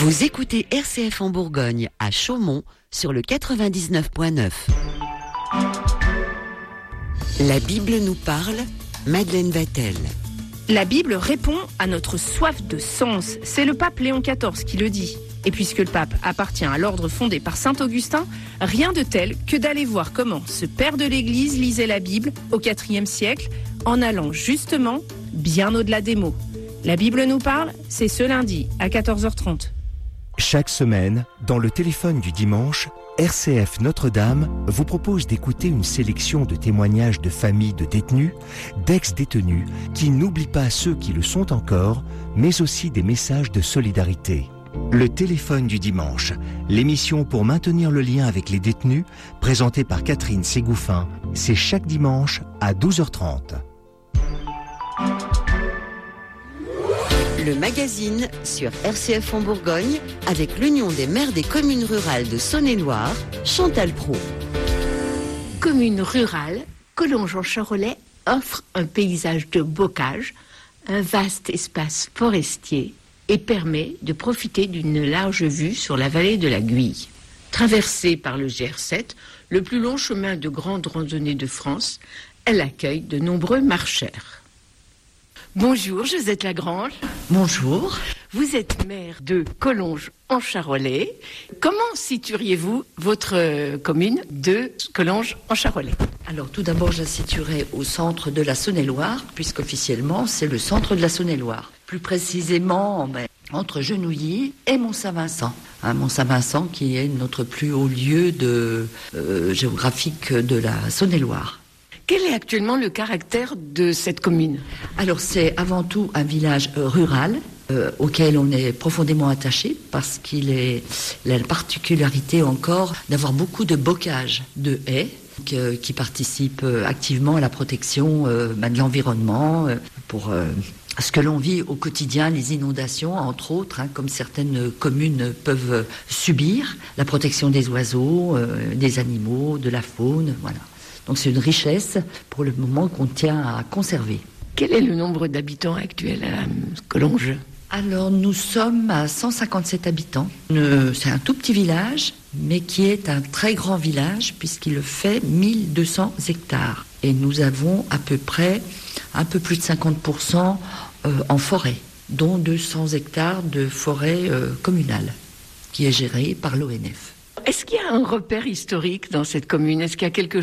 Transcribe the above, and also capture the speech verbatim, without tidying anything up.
Vous écoutez R C F en Bourgogne, à Chaumont, sur le quatre-vingt-dix-neuf point neuf. La Bible nous parle, Madeleine Vatel. La Bible répond à notre soif de sens. C'est le pape Léon quatorze qui le dit. Et puisque le pape appartient à l'ordre fondé par saint Augustin, rien de tel que d'aller voir comment ce père de l'Église lisait la Bible au quatrième siècle, en allant justement bien au-delà des mots. La Bible nous parle, c'est ce lundi à quatorze heures trente. Chaque semaine, dans le téléphone du dimanche, R C F Notre-Dame vous propose d'écouter une sélection de témoignages de familles de détenus, d'ex-détenus, qui n'oublient pas ceux qui le sont encore, mais aussi des messages de solidarité. Le téléphone du dimanche, l'émission pour maintenir le lien avec les détenus, présentée par Catherine Ségouffin, c'est chaque dimanche à douze heures trente. Le magazine sur R C F en Bourgogne avec l'Union des maires des communes rurales de Saône-et-Loire, Chantal Prault. Commune rurale, Collonges-en-Charolais offre un paysage de bocage, un vaste espace forestier et permet de profiter d'une large vue sur la vallée de la Guye. Traversée par le G R sept, le plus long chemin de grande randonnée de France, elle accueille de nombreux marcheurs. Bonjour Josette Lagrange. Bonjour. Vous êtes maire de Collonges-en-Charolais. Comment situeriez-vous votre commune de Collonges-en-Charolais ? Alors tout d'abord, je la situerai au centre de la Saône-et-Loire, puisqu'officiellement c'est le centre de la Saône-et-Loire. Plus précisément ben, entre Genouilly et Mont-Saint-Vincent. Hein, Mont-Saint-Vincent qui est notre plus haut lieu de, euh, géographique de la Saône-et-Loire. Quel est actuellement le caractère de cette commune ? Alors c'est avant tout un village euh, rural euh, auquel on est profondément attaché parce qu'il est il a la particularité encore d'avoir beaucoup de bocage de haies que, qui participent euh, activement à la protection euh, bah, de l'environnement euh, pour euh, ce que l'on vit au quotidien, les inondations entre autres, hein, comme certaines communes peuvent subir, la protection des oiseaux, euh, des animaux, de la faune, voilà. Donc c'est une richesse pour le moment qu'on tient à conserver. Quel est le nombre d'habitants actuels à Collonges ? Alors nous sommes à cent cinquante-sept habitants. Euh, c'est un tout petit village, mais qui est un très grand village puisqu'il fait mille deux cents hectares. Et nous avons à peu près un peu plus de cinquante pour cent euh, en forêt, dont deux cents hectares de forêt euh, communale, qui est gérée par l'O N F. Est-ce qu'il y a un repère historique dans cette commune ? Est-ce qu'il y a quelque